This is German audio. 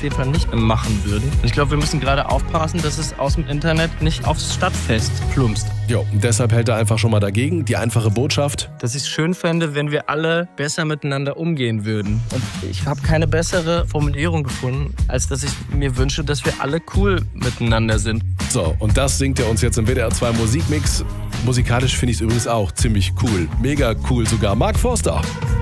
auf jeden Fall nicht machen würden. Und ich glaube, wir müssen gerade aufpassen, dass es aus dem Internet nicht aufs Stadtfest plumpst. Jo, deshalb hält er einfach schon mal dagegen. Die einfache Botschaft: Dass ich es schön fände, wenn wir alle besser miteinander umgehen würden. Und ich habe keine bessere Formulierung gefunden, als dass ich mir wünsche, dass wir alle cool miteinander sind. So, und das singt er uns jetzt im WDR 2 Musikmix. Musikalisch finde ich es übrigens auch ziemlich cool. Mega cool sogar. Mark Forster.